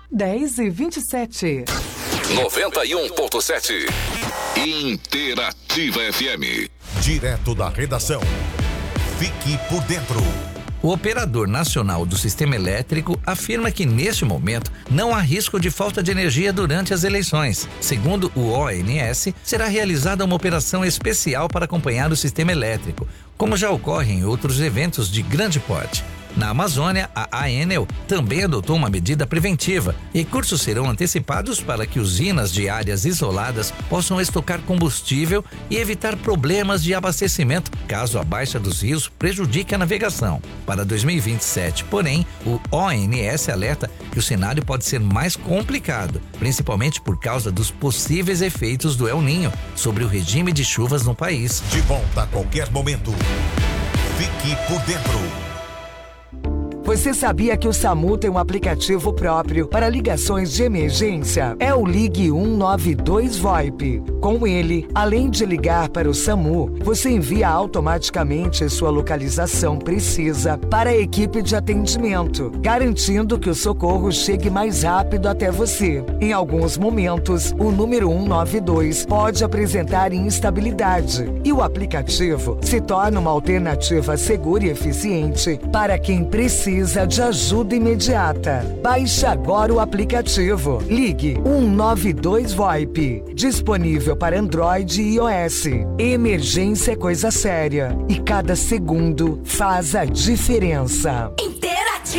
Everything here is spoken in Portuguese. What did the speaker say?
10h27. 91.7 Interativa FM. Direto da redação. Fique por dentro. O operador nacional do sistema elétrico afirma que, neste momento, não há risco de falta de energia durante as eleições. Segundo o ONS, será realizada uma operação especial para acompanhar o sistema elétrico, como já ocorre em outros eventos de grande porte. Na Amazônia, a ANEEL também adotou uma medida preventiva. Recursos serão antecipados para que usinas de áreas isoladas possam estocar combustível e evitar problemas de abastecimento, caso a baixa dos rios prejudique a navegação. Para 2027, porém, o ONS alerta que o cenário pode ser mais complicado, principalmente por causa dos possíveis efeitos do El Niño sobre o regime de chuvas no país. De volta a qualquer momento. Fique por dentro. Você sabia que o SAMU tem um aplicativo próprio para ligações de emergência? É o Ligue 192 VoIP. Com ele, além de ligar para o SAMU, você envia automaticamente sua localização precisa para a equipe de atendimento, garantindo que o socorro chegue mais rápido até você. Em alguns momentos, o número 192 pode apresentar instabilidade e o aplicativo se torna uma alternativa segura e eficiente para quem precisa de ajuda imediata. Baixe agora o aplicativo. Ligue 192 VoIP. Disponível para Android e iOS. Emergência é coisa séria e cada segundo faz a diferença.